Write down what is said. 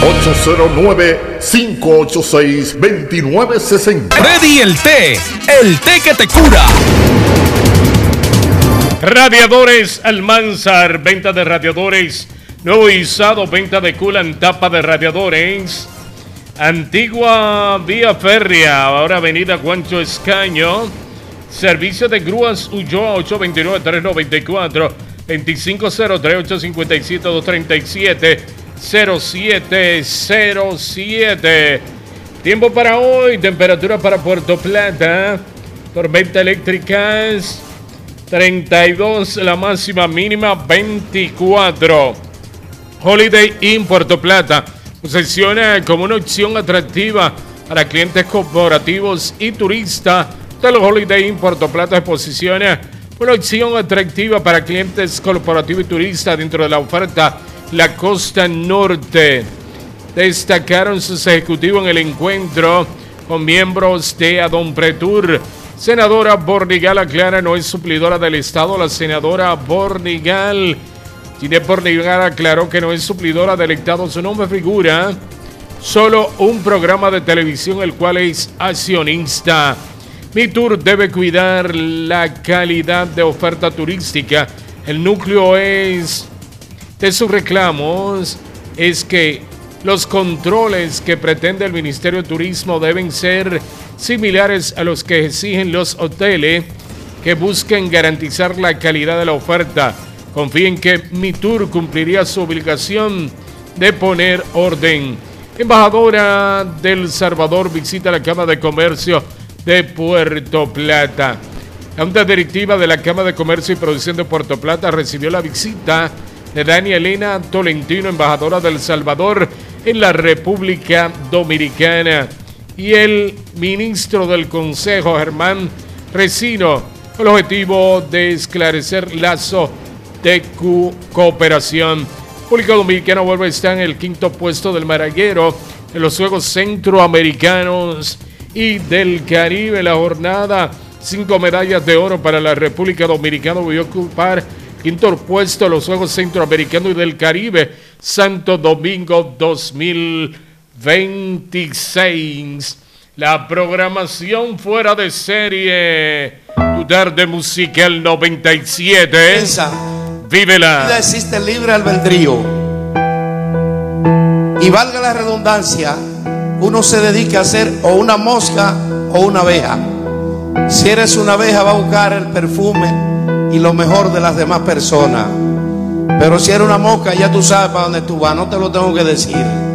809-586-2960. Ready el té que te cura. Radiadores Almanzar, venta de radiadores nuevo izado, venta de culan, tapa de radiadores. Antigua Vía Férrea, ahora Avenida Juancho Escaño. Servicio de grúas Ulloa, 829-393-9503-857-0707. Tiempo para hoy, temperatura para Puerto Plata, tormenta eléctricas 32, la máxima, mínima 24. Holiday Inn Puerto Plata posiciona como una opción atractiva para clientes corporativos y turistas. El Holiday Inn Puerto Plata se posiciona una opción atractiva para clientes corporativos y turistas dentro de la oferta La Costa Norte. Destacaron sus ejecutivos en el encuentro con miembros de Adonpretur. Senadora Bornigal aclara no es suplidora del Estado. La senadora Bornigal, Ginette Bornigal, aclaró que no es suplidora del Estado. Su nombre figura solo un programa de televisión el cual es accionista. Mitur debe cuidar la calidad de oferta turística. El núcleo de sus reclamos es que los controles que pretende el Ministerio de Turismo deben ser similares a los que exigen los hoteles que busquen garantizar la calidad de la oferta. Confíen que Mitur cumpliría su obligación de poner orden. Embajadora del Salvador visita la Cámara de Comercio de Puerto Plata. La Junta Directiva de la Cámara de Comercio y Producción de Puerto Plata recibió la visita de Dania Elena Tolentino, embajadora del Salvador en la República Dominicana, y el ministro del Consejo, Germán Resino, con el objetivo de esclarecer lazo de cooperación. República Dominicana vuelve a estar en el 5º puesto del medallero en los Juegos Centroamericanos y del Caribe. La jornada, 5 medallas de oro para la República Dominicana, voy a ocupar 5º puesto en los Juegos Centroamericanos y del Caribe Santo Domingo 2026. La programación fuera de serie, tu tarde musical 97. Piensa, vívela. Ya existe libre albedrío. Y valga la redundancia, uno se dedica a ser o una mosca o una abeja. Si eres una abeja, va a buscar el perfume y lo mejor de las demás personas. Pero si eres una mosca, ya tú sabes para dónde tú vas, no te lo tengo que decir.